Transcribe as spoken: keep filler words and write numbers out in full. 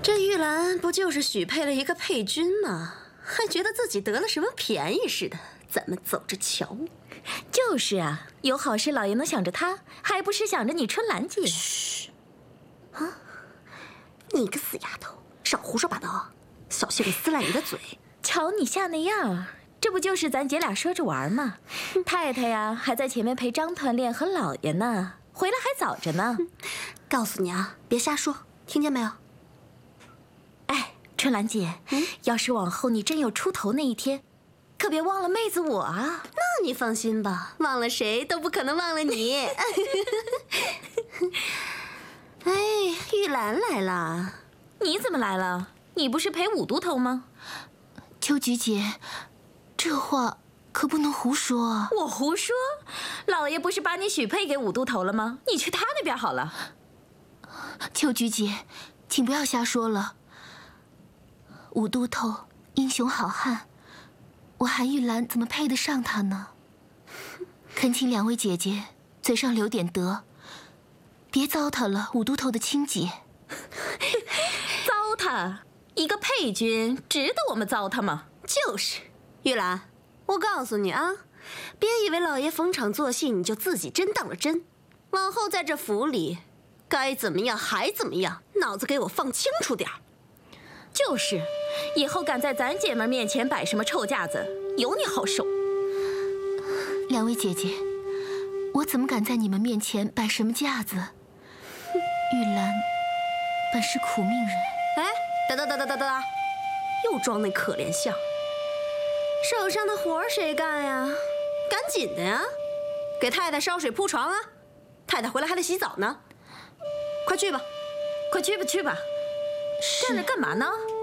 这玉兰不就是许配了一个配军吗？还觉得自己得了什么便宜似的，咱们走着瞧。 就是啊，有好事老爷能想着他，还不是想着你春兰姐？ 嘘！啊，你个死丫头，少胡说八道，小心我撕烂你的嘴！ 瞧你像那样，这不就是咱姐俩说着玩吗？太太呀，还在前面陪张团练和老爷呢，回来还早着呢。 告诉你啊，别瞎说，听见没有？ 哎，春兰姐，嗯，要是往后你真有出头那一天，可别忘了妹子我啊！ 那你放心吧，忘了谁都不可能忘了你。哎，玉兰来了。 你怎么来了？你不是陪五都头吗？ 秋菊姐，这话可不能胡说啊！ 我胡说？老爷不是把你许配给五都头了吗？你去他那边好了。 秋菊姐，请不要瞎说了。五都头英雄好汉，我韩玉兰怎么配得上他呢？恳请两位姐姐嘴上留点德，别糟蹋了五都头的亲姐。 糟蹋？一个配军值得我们糟蹋吗？ 就是，玉兰，我告诉你啊，别以为老爷逢场作戏你就自己真当了真，往后在这府里，该怎么样还怎么样，脑子给我放清楚点儿。 就是，以后敢在咱姐妹面前摆什么臭架子，有你好受。 两位姐姐，我怎么敢在你们面前摆什么架子？玉兰本是苦命人。 哎，哒哒哒哒哒哒，又装那可怜相。手上的活谁干呀？赶紧的呀，给太太烧水铺床啊！太太回来还得洗澡呢，快去吧， 快去吧去吧。站着干嘛呢？